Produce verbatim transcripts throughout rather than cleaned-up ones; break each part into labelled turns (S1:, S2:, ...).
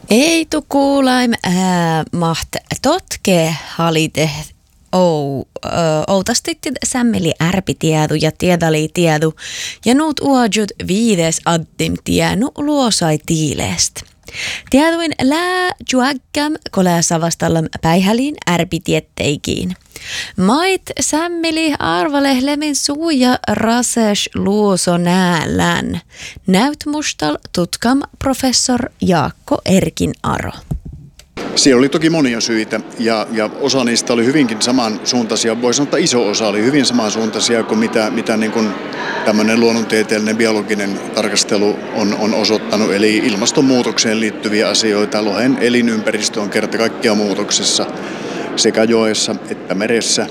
S1: Ei tu kuulaim ää, maht totke halite ou, ö, outastit sämmeli ärpitiedu ja tiedali tiedu ja nuut uajut viides addim tienu luosai tiileest. Tieduin lää juaggam kolea savastallam päihäliin ärpitietteikiin. Mait sämmeli arvalehlemin suuja rases luoso näälän. Näyt mustal tutkam professor Jaakko Erkin-Aro.
S2: Siellä oli toki monia syitä ja, ja osa niistä oli hyvinkin samansuuntaisia. Voi sanoa, että iso osa oli hyvin samansuuntaisia kuin mitä, mitä niin kuin tämmöinen luonnontieteellinen biologinen tarkastelu on, on osoittanut. Eli ilmastonmuutokseen liittyviä asioita. Lohen elinympäristö on kerta kaikkiaan muutoksessa sekä joessa että meressä.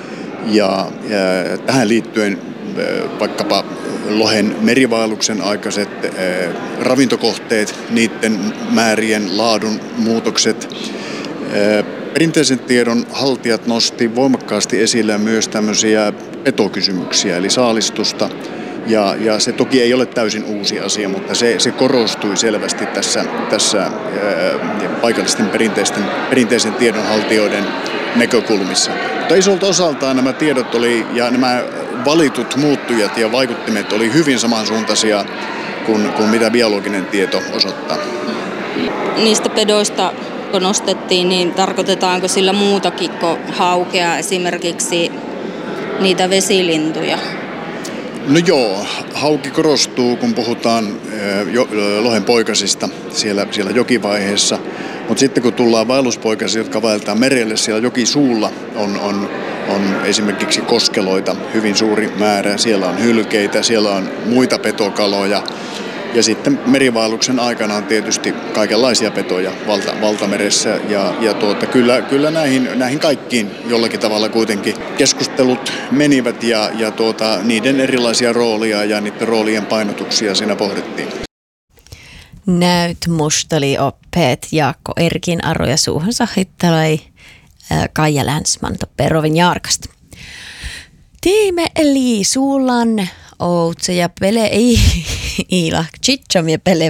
S2: Ja, ja tähän liittyen vaikkapa lohen merivaelluksen aikaiset äh, ravintokohteet, niiden määrien laadun muutokset. Äh, perinteisen tiedon haltijat nosti voimakkaasti esille myös tämmöisiä petokysymyksiä, eli saalistusta. Ja, ja se toki ei ole täysin uusi asia, mutta se, se korostui selvästi tässä, tässä ää, paikallisten perinteisten, perinteisen tiedonhaltijoiden näkökulmissa. Mutta isolta osaltaan nämä tiedot oli, ja nämä valitut muuttujat ja vaikuttimet oli hyvin samansuuntaisia kuin, kuin mitä biologinen tieto osoittaa.
S3: Niistä pedoista, kun nostettiin, niin tarkoitetaanko sillä muutakin kuin haukea, esimerkiksi niitä vesilintuja?
S2: No joo, hauki korostuu, kun puhutaan jo, lohen poikasista siellä, siellä jokivaiheessa. Mutta sitten kun tullaan vaelluspoikasia, jotka vaeltaa merelle, siellä jokisuulla on, on, on esimerkiksi koskeloita hyvin suuri määrä. Siellä on hylkeitä, siellä on muita petokaloja. Ja sitten merivaelluksen aikana on tietysti kaikenlaisia petoja valta, valtameressä. Ja, ja tuota, kyllä, kyllä näihin, näihin kaikkiin jollakin tavalla kuitenkin keskustelut menivät ja, ja tuota, niiden erilaisia roolia ja niiden roolien painotuksia siinä pohdittiin.
S1: Näyt mustali oppeet Jaakko Erkin-Aro ja suuhun sahittalai Kaija Länsman Perovin Jarkasta. Tiime eli suulan outse ja pele ei iila chicham ja pele